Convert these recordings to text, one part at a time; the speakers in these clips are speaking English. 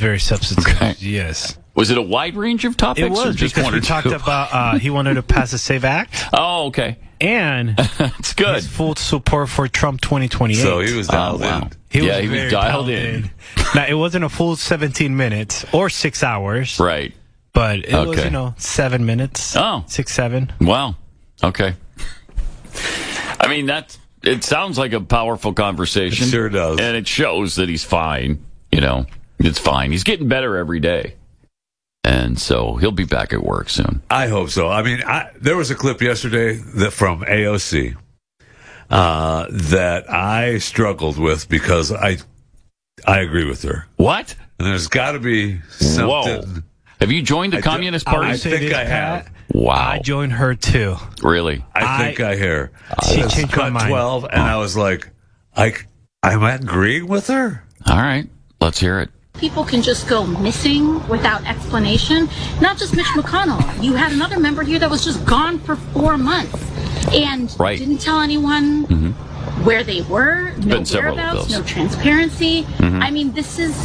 very substantive. Okay. Yes. Was it a wide range of topics? It was, or just because one or we talked two? about he wanted to pass a SAVE Act, Oh, okay. and It's good. his full support for Trump 2028. So he was dialed wow. in. He was very dialed in. Now, it wasn't a full 17 minutes or 6 hours, Right. but it was, Okay. 7 minutes. Oh. 6, 7. Wow. Okay. I mean, it sounds like a powerful conversation. It sure does. And it shows that he's fine. It's fine. He's getting better every day. And so he'll be back at work soon. I hope so. I mean, there was a clip yesterday from AOC that I struggled with because I agree with her. What? And there's got to be something. Whoa. Have you joined the Communist I Party? would say think this, I Pat, have. Wow. I joined her too. Really? I think I hear. She It's changed my cut mind. 12, and I was like, I'm agreeing with her. All right. Let's hear it. People can just go missing without explanation. Not just Mitch McConnell. You had another member here that was just gone for 4 months and Right. didn't tell anyone where they were, no been several of whereabouts, those. no transparency. I mean, this is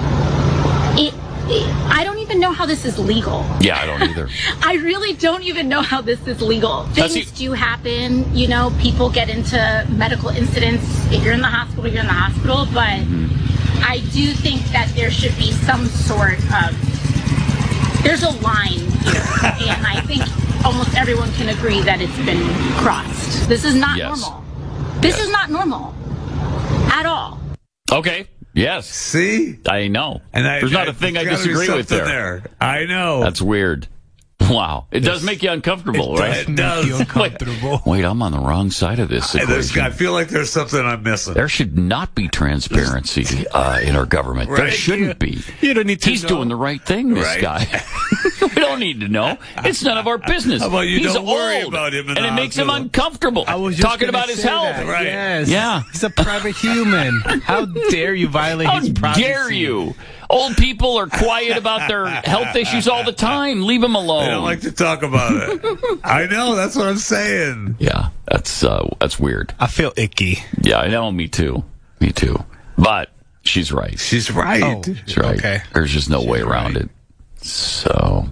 it. I don't even know how this is legal. Yeah, I don't either. I really don't even know how this is legal. Does Things he- do happen. People get into medical incidents. If you're in the hospital, you're in the hospital. But I do think that there should be some sort of... There's a line here. And I think almost everyone can agree that it's been crossed. This is not Yes. normal. This is not normal. At all. Okay. Yes. See? I know. And There's not a thing I there's gotta be disagree with something there. I know. That's weird. Wow. It does make you uncomfortable, right? It does. Make you uncomfortable. Wait, I'm on the wrong side of this I equation. feel like there's something I'm missing. There should not be transparency in our government. There Right. shouldn't be. You don't need to He's know. doing the right thing, this Right. guy. We don't need to know. It's none of our business. How about you He's don't worry old, about him in and the it makes him hospital. uncomfortable. I was just talking gonna about his say health. that. Right. Yes. Yeah. He's a private human. How dare you violate How his privacy? dare you? Old people are quiet about their health issues all the time. Leave them alone. I don't like to talk about it. I know. That's what I'm saying. Yeah, that's weird. I feel icky. Yeah, I know. Me too. Me too. But she's right. She's right. Oh. She's right. Okay. There's just no way around right. it. So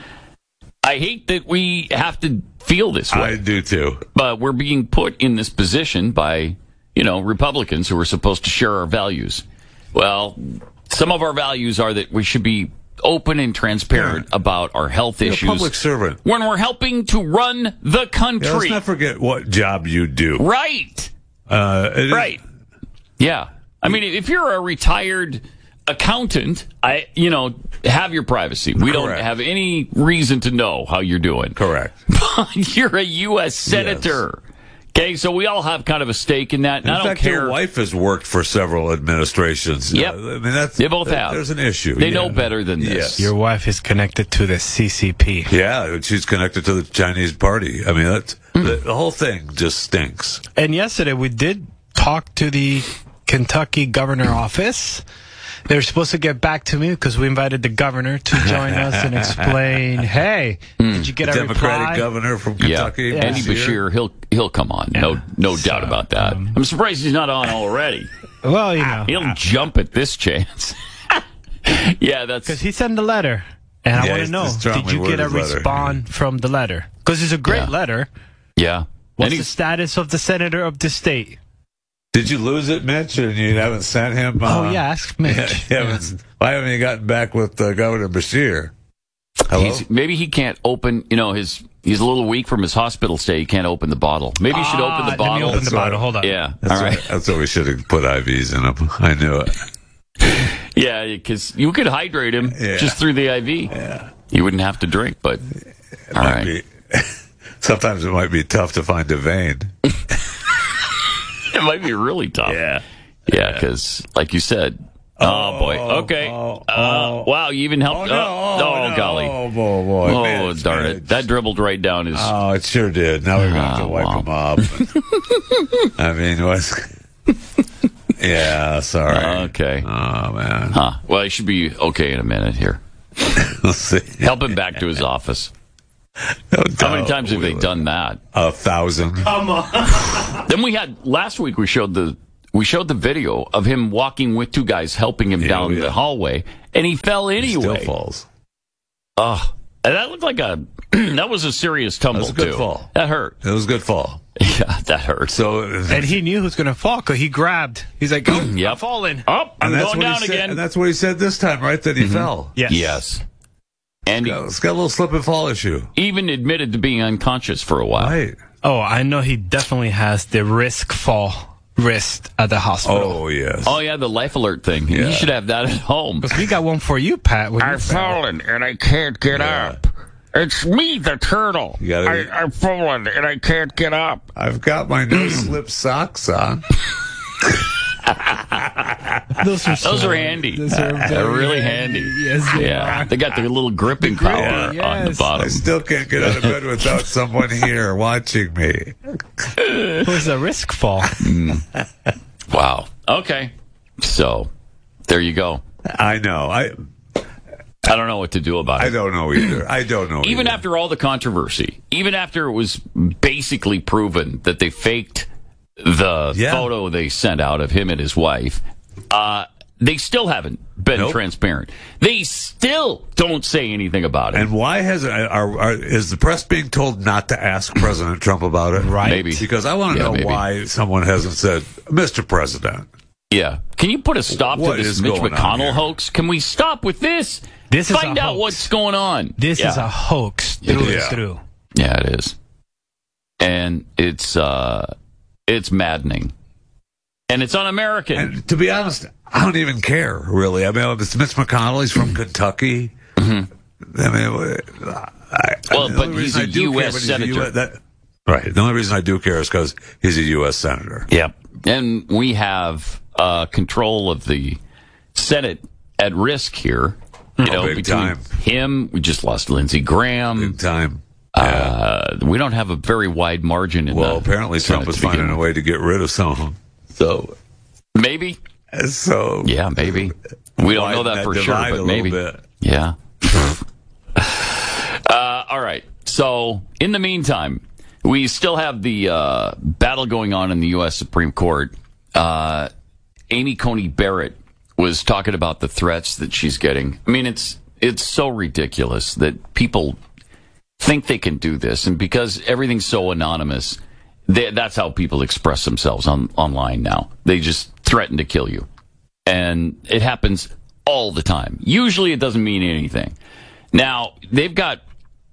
I hate that we have to feel this way. I do too. But we're being put in this position by, Republicans who are supposed to share our values. Well, some of our values are that we should be open and transparent about our health You're issues a public servant. when we're helping to run the Yeah, country. let's not forget what job you do. Right. It is- Right. Yeah. I mean, if you're a retired accountant, have your privacy. We don't Correct. have any reason to know how you're doing. Correct. But you're a U.S. senator. Okay, so we all have kind of a stake in that. And In I don't fact, care. your wife has worked for several administrations. Yep. I mean, that's, They both have. There's an issue. They yeah. know better than this. Yes. Your wife is connected to the CCP. Yeah, she's connected to the Chinese party. I mean, that's the whole thing just stinks. And yesterday we did talk to the Kentucky governor office. They were supposed to get back to me because we invited the governor to join us and explain, hey, did you get a Democratic reply? governor from Yeah, Kentucky. Andy Bashir. Bashir, he'll come on. No doubt about that. I'm surprised he's not on already. Well, He'll jump at this chance. Yeah, that's because he sent a letter. And I Yeah, want to it's know, a strongly did you get a worded letter. response from the letter? Because it's a great Yeah. letter. yeah. What's And the he's- status of the senator of the state? Did you lose it, Mitch? And you haven't sent him? Oh, yeah, ask Mitch. Why haven't you gotten back with Governor Bashir? Hello? maybe he can't open. He's a little weak from his hospital stay. He can't open the bottle. Maybe he should open the Let me bottle. open the That's bottle. right. Hold on. Yeah. That's All right. right. That's what we should have put IVs in him. I knew it. Yeah, because you could hydrate him Yeah. just through the IV. Yeah. You wouldn't have to drink, but all Might right. be- sometimes it might be tough to find a vein. It might be really tough. Yeah, because like you said. Oh, boy. Okay. Wow, you even helped. no. Golly. Oh, boy. Oh, Mitch, darn it. Mitch. That dribbled right down his. Oh, it sure did. Now we're going to have to wipe wow. him up. I mean, what's... Yeah, sorry. Okay. Oh, man. Huh. Well, he should be okay in a minute here. Let's see. Help him back to his office. How many times have they done that? 1,000. Then we had last week. We showed the we showed the video of him walking with two guys helping him down the hallway, and he fell anyway. Still falls. Oh, and that looked like that was a serious tumble, That was a good too. fall. That hurt. It was a good fall. Yeah, that hurt. So, And he knew he was going to fall because he grabbed. He's like, oh, Yep. I'm falling. Oh, I'm and that's going what he down said- again. And that's what he said this time, right? That he fell. Yes. Yes. And he It's got a little slip and fall issue. even admitted to being unconscious for a while. Right. Oh, I know he definitely has the risk fall wrist at the hospital. Oh, yes. Oh, yeah, the life alert thing. Yeah. You should have that at home. Because we got one for you, Pat. When you I've fell. fallen and I can't get Yeah. up. It's me, the turtle. You gotta- I've fallen and I can't get up. I've got my no-slip socks on. Those Those are handy. Those are They're very really handy. Yes, they Yeah, are. they got the little gripping grip, power on the yes. bottom. I still can't get out of bed without someone here watching me. It was a risk fall. Wow. Okay. So, there you go. I know. I don't know what to do about I it. don't know either. I don't know Even either. after all the controversy, even after it was basically proven that they faked the Yeah. photo they sent out of him and his wife, they still haven't been Nope. transparent. They still don't say anything about it. And why is the press being told not to ask President Trump about it? Right. Maybe. Because I want to Yeah, know maybe. why someone hasn't said, Mr. President. Yeah. Can you put a stop What to this is Mitch going on McConnell here? hoax? Can we stop with this? This is Find a out hoax. what's going on. This Yeah. is a hoax through and is. through. Yeah, it is. And it's maddening. And it's un-American. And to be honest, I don't even care, really. I mean, it's Mitch McConnell. He's from Kentucky. Mm-hmm. I mean, Well, but the he's reason a I do U.S. care, but he's a senator. right. The only reason I do care is because he's a U.S. senator. Yep. And we have control of the Senate at risk here. You know, big between time. him, we just lost Lindsey Graham. Big time. We don't have a very wide margin in Well, the apparently Senate Trump is to begin finding a with. way to get rid of some of them. So, Maybe. Yeah, maybe. We don't know widen that for sure, divide but a maybe. little bit. Yeah. All right. So, in the meantime, we still have the battle going on in the U.S. Supreme Court. Amy Coney Barrett was talking about the threats that she's getting. I mean, it's so ridiculous that people think they can do this, and because everything's so anonymous, that's how people express themselves online now. They just threaten to kill you, and it happens all the time. Usually, it doesn't mean anything. Now they've got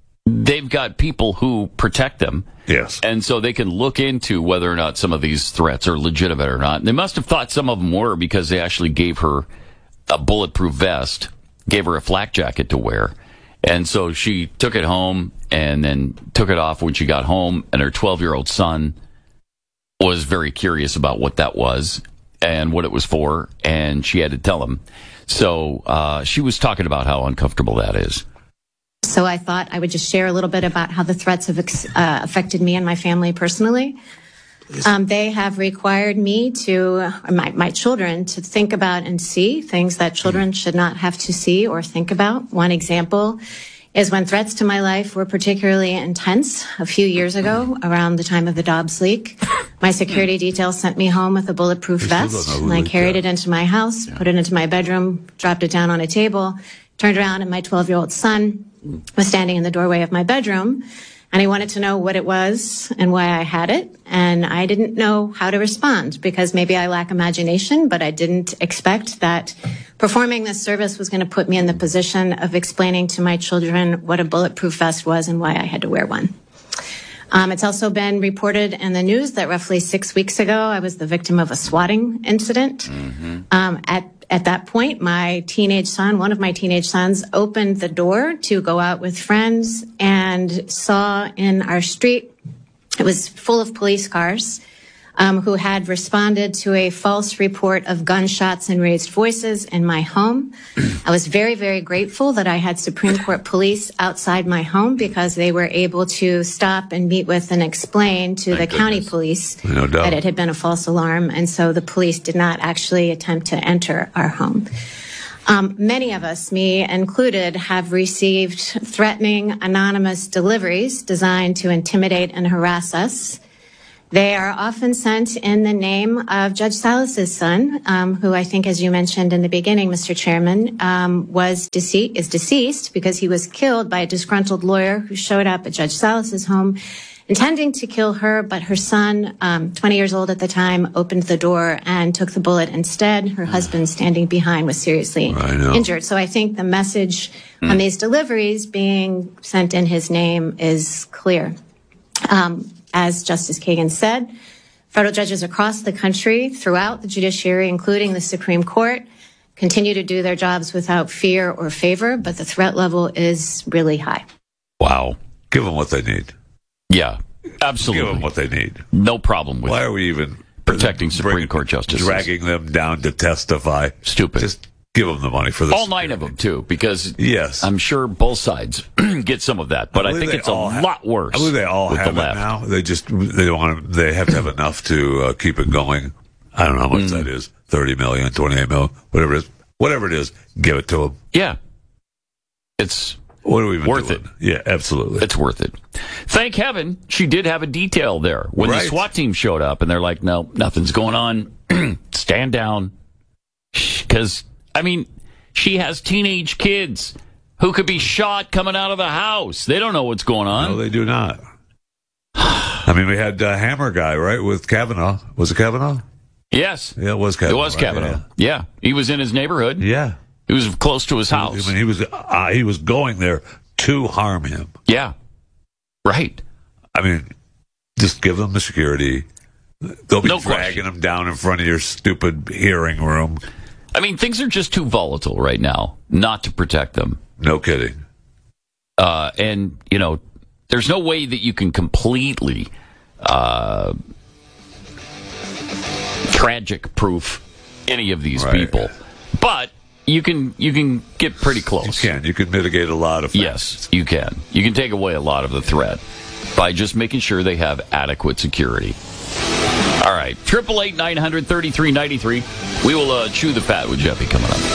people who protect them. Yes. And so they can look into whether or not some of these threats are legitimate or not. And they must have thought some of them were, because they actually gave her a bulletproof vest, gave her a flak jacket to wear. And so she took it home and then took it off when she got home. And her 12-year-old son was very curious about what that was and what it was for. And she had to tell him. So she was talking about how uncomfortable that is. So I thought I would just share a little bit about how the threats have affected me and my family personally. They have required me my children to think about and see things that children should not have to see or think about. One example is when threats to my life were particularly intense a few years ago, around the time of the Dobbs leak. My security detail sent me home with a bulletproof vest, and I carried it into my house, put it into my bedroom, dropped it down on a table, turned around, and my 12-year-old son was standing in the doorway of my bedroom, and he wanted to know what it was and why I had it. And I didn't know how to respond, because maybe I lack imagination, but I didn't expect that performing this service was going to put me in the position of explaining to my children what a bulletproof vest was and why I had to wear one. It's also been reported in the news that roughly 6 weeks ago, I was the victim of a swatting incident. At that point, one of my teenage sons, opened the door to go out with friends and saw in our street, it was full of police cars, who had responded to a false report of gunshots and raised voices in my home. I was very, very grateful that I had Supreme Court police outside my home, because they were able to stop and meet with and explain to the county police No doubt. that it had been a false alarm. And so the police did not actually attempt to enter our home. Many of us, me included, have received threatening anonymous deliveries designed to intimidate and harass us. They are often sent in the name of Judge Salas's son, who I think, as you mentioned in the beginning, Mr. Chairman, is deceased because he was killed by a disgruntled lawyer who showed up at Judge Salas's home intending to kill her, but her son, 20 years old at the time, opened the door and took the bullet instead. Her husband, standing behind, was seriously injured. So I think the message on these deliveries being sent in his name is clear. As Justice Kagan said, federal judges across the country, throughout the judiciary, including the Supreme Court, continue to do their jobs without fear or favor, but the threat level is really high. Wow. Give them what they need. Yeah, absolutely. Give them what they need. No problem with Why are we even protecting Supreme Court justices? Dragging them down to testify. Stupid. Just give them the money for this. All 9 of them, too, because yes. I'm sure both sides get some of that, but I think it's a lot worse. I believe they all have it now. They have to have enough to keep it going. I don't know how much that is. 30 million, 28 million, whatever it is, give it to them. Yeah. It's what are we even worth doing? it. Yeah, absolutely. It's worth it. Thank heaven she did have a detail there when the SWAT team showed up and they're like, no, nothing's going on. Stand down. Because, I mean, she has teenage kids who could be shot coming out of the house. They don't know what's going on. No, they do not. I mean, we had Hammer guy, right, with Kavanaugh. Was it Kavanaugh? Yes. Yeah, it was Kavanaugh. It was Kavanaugh. Right? Yeah. He was in his neighborhood. Yeah. He was close to his house. I mean, he was going there to harm him. Yeah. Right. I mean, just give them the security. They'll be dragging question. them down in front of your stupid hearing room. I mean, things are just too volatile right now not to protect them. No kidding. And, you know, there's no way that you can completely tragic proof any of these people. But you can get pretty close. You can mitigate a lot of things. Yes, you can. You can take away a lot of the threat by just making sure they have adequate security. All right, 888-900-3393. We will chew the fat with Jeffy coming up.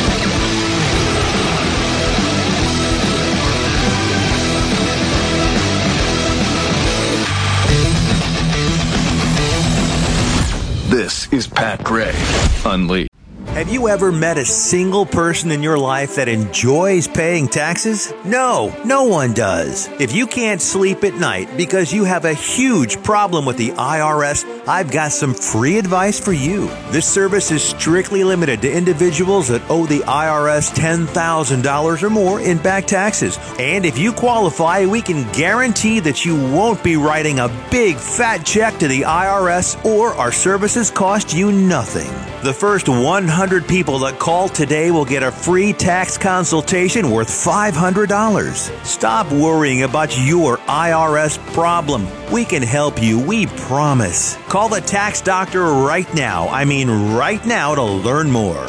This is Pat Gray Unleashed. Have you ever met a single person in your life that enjoys paying taxes? No, no one does. If you can't sleep at night because you have a huge problem with the IRS, I've got some free advice for you. This service is strictly limited to individuals that owe the IRS $10,000 or more in back taxes. And if you qualify, we can guarantee that you won't be writing a big fat check to the IRS, or our services cost you nothing. The first 100 people that call today will get a free tax consultation worth $500. Stop worrying about your IRS problem. We can help you, we promise. Call the tax doctor right now. I mean right now, to learn more.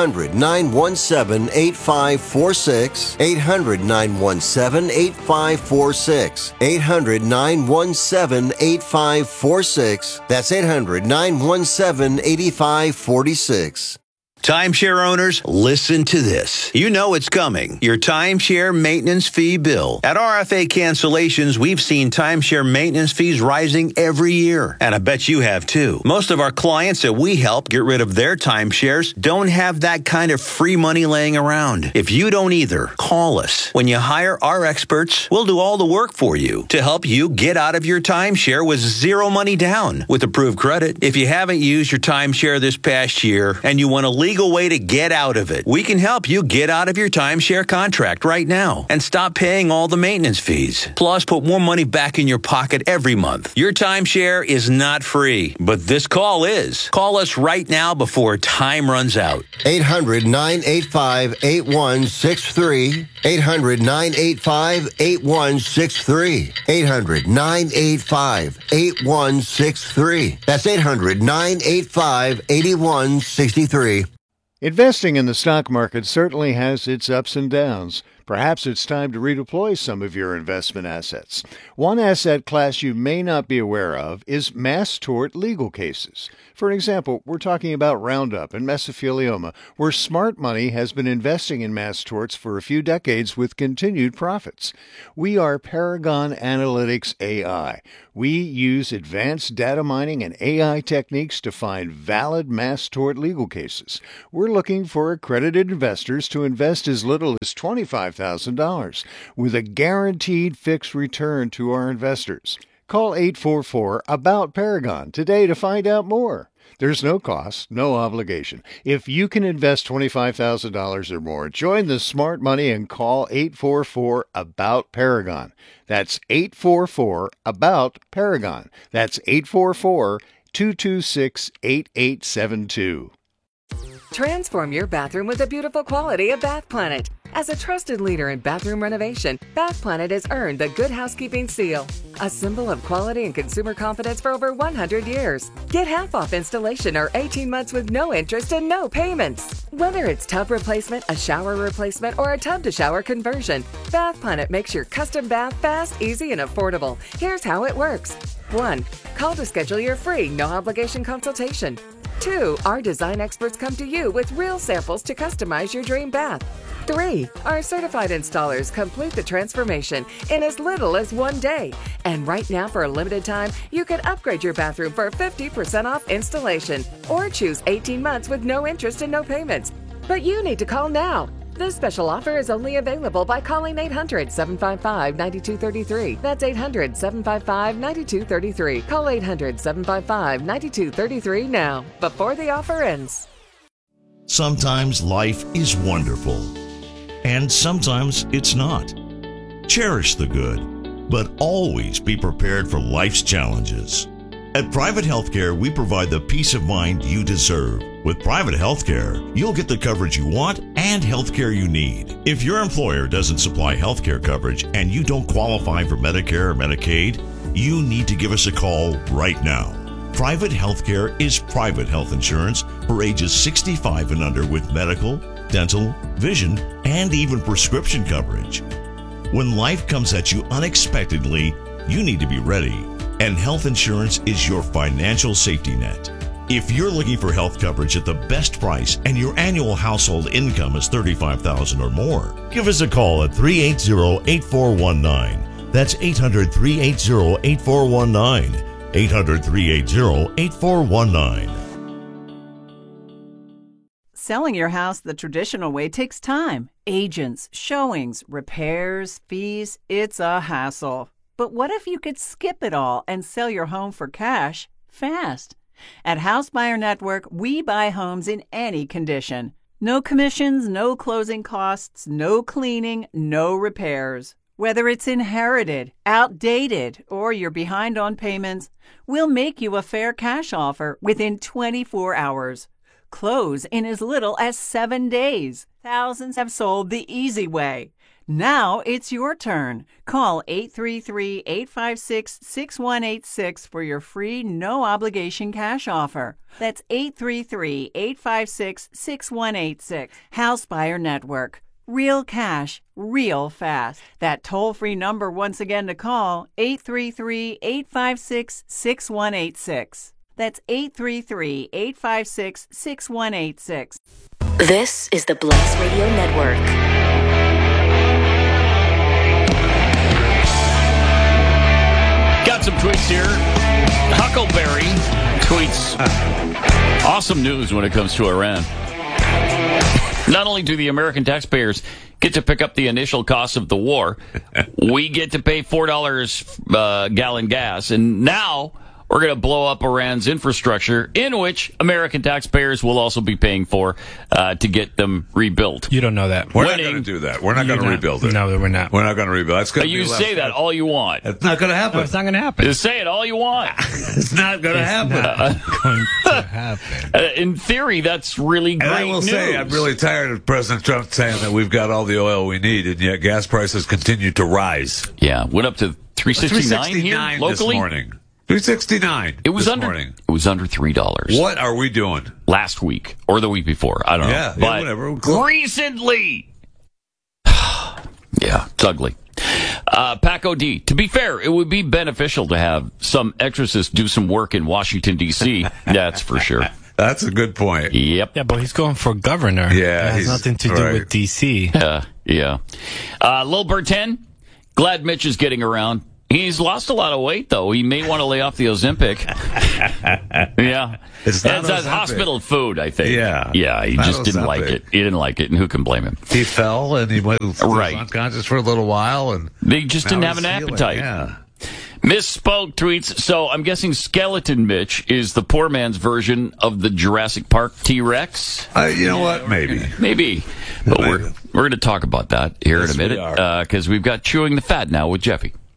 800-917-8546. 800-917-8546. 800-917-8546. That's 800-917-8546. Timeshare owners, listen to this. You know it's coming. Your timeshare maintenance fee bill. At RFA Cancellations, we've seen timeshare maintenance fees rising every year. And I bet you have too. Most of our clients that we help get rid of their timeshares don't have that kind of free money laying around. If you don't either, call us. When you hire our experts, we'll do all the work for you to help you get out of your timeshare with zero money down with approved credit. If you haven't used your timeshare this past year and you want to legal way to get out of it, we can help you get out of your timeshare contract right now and stop paying all the maintenance fees. Plus, put more money back in your pocket every month. Your timeshare is not free, but this call is. Call us right now before time runs out. 800-985-8163. 800-985-8163. 800-985-8163. That's 800-985-8163. Investing in the stock market certainly has its ups and downs, Perhaps it's time to redeploy some of your investment assets. One asset class you may not be aware of is mass tort legal cases. For example, we're talking about Roundup and mesothelioma, where smart money has been investing in mass torts for a few decades with continued profits. We are Paragon Analytics AI. We use advanced data mining and AI techniques to find valid mass tort legal cases. We're looking for accredited investors to invest as little as $25,000 with a guaranteed fixed return to our investors. Call 844-ABOUT-PARAGON today to find out more. There's no cost, no obligation. If you can invest $25,000 or more, join the smart money and call 844-ABOUT-PARAGON. That's 844-ABOUT-PARAGON. That's 844-226-8872. Transform your bathroom with the beautiful quality of Bath Planet. As a trusted leader in bathroom renovation, Bath Planet has earned the Good Housekeeping seal, a symbol of quality and consumer confidence for over 100 years. Get half off installation or 18 months with no interest and no payments. Whether it's tub replacement, a shower replacement, or a tub-to-shower conversion, Bath Planet makes your custom bath fast, easy, and affordable. Here's how it works. 1. Call to schedule your free, no-obligation consultation. 2. Our design experts come to you with real samples to customize your dream bath. 3. Our certified installers complete the transformation in as little as 1 day. And right now, for a limited time, you can upgrade your bathroom for 50% off installation or choose 18 months with no interest and no payments. But you need to call now. This special offer is only available by calling 800-755-9233. That's 800-755-9233. Call 800-755-9233 now, before the offer ends. Sometimes life is wonderful, and sometimes it's not. Cherish the good, but always be prepared for life's challenges. At Private Healthcare, we provide the peace of mind you deserve. With Private Healthcare, you'll get the coverage you want and healthcare you need. If your employer doesn't supply healthcare coverage and you don't qualify for Medicare or Medicaid, you need to give us a call right now. Private Healthcare is private health insurance for ages 65 and under with medical, dental, vision, and even prescription coverage. When life comes at you unexpectedly, you need to be ready. And health insurance is your financial safety net. If you're looking for health coverage at the best price and your annual household income is $35,000 or more, give us a call at 380-8419. That's 800-380-8419. 800-380-8419. Selling your house the traditional way takes time. Agents, showings, repairs, fees. It's a hassle. But what if you could skip it all and sell your home for cash fast? At House Buyer Network, we buy homes in any condition. No commissions, no closing costs, no cleaning, no repairs. Whether it's inherited, outdated, or you're behind on payments, we'll make you a fair cash offer within 24 hours. Close in as little as 7 days. Thousands have sold the easy way. Now it's your turn. Call 833-856-6186 for your free no-obligation cash offer. That's 833-856-6186. House Buyer Network. Real cash, real fast. That toll-free number once again to call, 833-856-6186. That's 833-856-6186. This is the Blaze Radio Network. Got some tweets here. Huckleberry tweets awesome news when it comes to Iran. Not only do the American taxpayers get to pick up the initial cost of the war, we get to pay $4 gallon gas, and now we're going to blow up Iran's infrastructure, in which American taxpayers will also be paying for to get them rebuilt. You don't know that. We're not going to do that. We're not going to rebuild it. No, we're not. We're not going to rebuild it. It's You say that all you want. It's not going to happen. No, it's not going to happen. Just say it all you want. It's not going to happen. Going to happen. In theory, that's really great And I will news. say, I'm really tired of President Trump saying that we've got all the oil we need, and yet gas prices continue to rise. Yeah, went up to $3.69 here locally this morning. $3.69. It was this under. morning. It was under $3. What are we doing? Last week or the week before? I don't know. Yeah, but whatever. recently, Yeah, it's ugly. Paco D. To be fair, it would be beneficial to have some exorcist do some work in Washington, D.C. That's for sure. That's a good point. Yep. Yeah, but he's going for governor. Yeah, It has nothing to do with D.C. Yeah. Lil Bert 10, glad Mitch is getting around. He's lost a lot of weight, though. He may want to lay off the Ozempic. Yeah. It's not that's Ozempic. Hospital food, I think. Yeah. Yeah, he Not just didn't Ozempic. like it. He didn't like it, and who can blame him? He fell and he went Right. unconscious for a little while, and They just now didn't have he's an healing. appetite. Yeah. Misspoke tweets, so I'm guessing Skeleton Mitch is the poor man's version of the Jurassic Park T-Rex? You know what? Maybe. Maybe. But we're going to talk about that here Yes, in a minute we are. because we've got Chewing the Fat now with Jeffy.